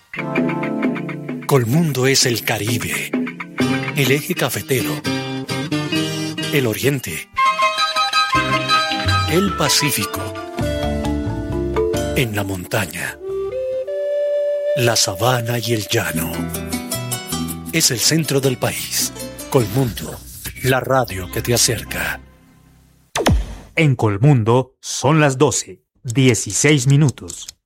Colmundo es el Caribe, el eje cafetero, el Oriente, el Pacífico, en la montaña, la sabana y el llano. Es el centro del país. Colmundo, la radio que te acerca. En Colmundo son las 12:16.